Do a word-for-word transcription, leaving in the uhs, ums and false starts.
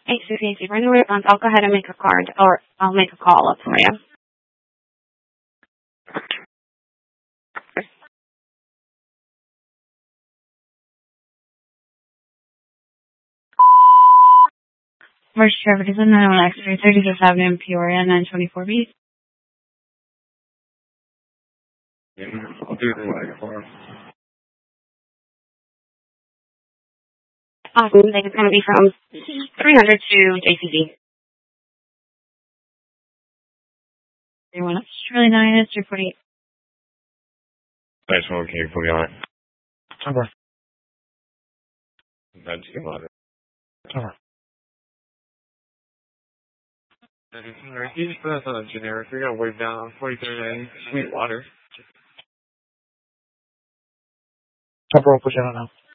Hey, Susie, if you bring the response, I'll go ahead and make a card, or I'll make a call up for you. First Trevor is nine one X-ray, thirty-fifth Avenue in Peoria, nine twenty-four B. Yeah, I'll do the light for him. Awesome. I think it's going to be from three hundred to J C B. Everyone else is really nice. three forty-eight. Nice one, can you put me on it? Over. That's too loud. Over. Can you just put us on a generic? We got to wave down on forty-third A. Sweet water. Over, I'll put you on it now.